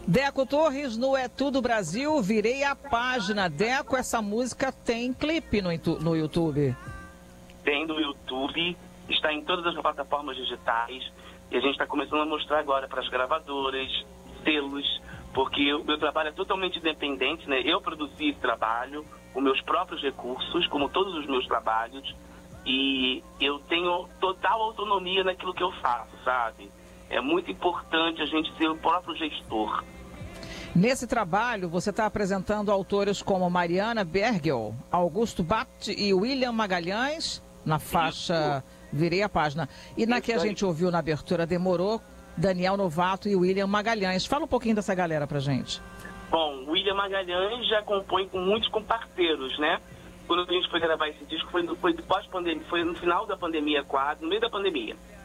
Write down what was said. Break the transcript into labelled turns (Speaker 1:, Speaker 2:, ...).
Speaker 1: Deco Torres, no É Tudo Brasil, virei a página. Deco, essa música tem clipe no YouTube?
Speaker 2: Tem no YouTube, está em todas as plataformas digitais e a gente está começando a mostrar agora para as gravadoras, selos, porque o meu trabalho é totalmente independente, né? Eu produzi esse trabalho com meus próprios recursos, como todos os meus trabalhos, e eu tenho total autonomia naquilo que eu faço, sabe? É muito importante a gente ser o próprio gestor.
Speaker 1: Nesse trabalho, você está apresentando autores como Mariana Bergel, Augusto Bapt e William Magalhães, na faixa Virei a Página. E na que a gente ouviu na abertura, Demorou, Daniel Novato e William Magalhães. Fala um pouquinho dessa galera pra gente.
Speaker 2: Bom, William Magalhães já compõe com muitos parceiros, né? Quando a gente foi gravar esse disco, foi pós-pandemia, foi no final da pandemia quase, no meio da pandemia.